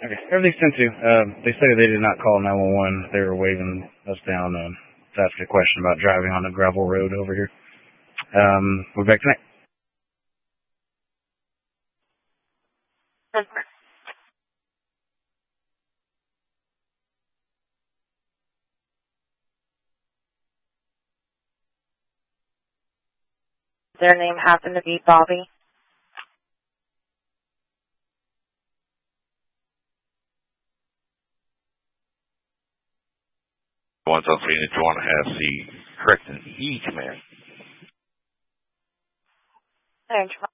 Okay, everything's 10-2. They say they did not call 911. They were waving us down to ask a question about driving on a gravel road over here. We're back tonight. Their name happened to be Bobby. Once I'm saying that you want to have the correct and E command. Thanks.